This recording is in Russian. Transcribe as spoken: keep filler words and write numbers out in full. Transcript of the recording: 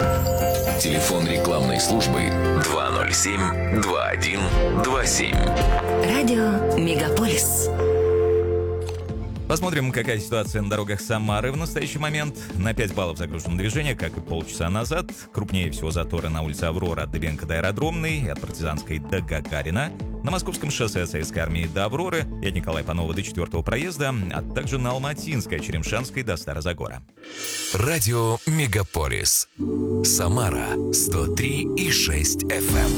Телефон рекламной службы два ноль семь два один два семь. Радио Мегаполис. Посмотрим, какая ситуация на дорогах Самары в настоящий момент. На пять баллов загружено движение, как и полчаса назад. Крупнее всего заторы на улице Аврора от Дыбенко до Аэродромной и от Партизанской до Гагарина. На Московском шоссе от Советской Армии до Авроры и от Николая Панова до четвертого проезда, а также на Алматинской, от Черемшанской до Старозагора. Радио Мегаполис. Самара сто три и шесть эф эм.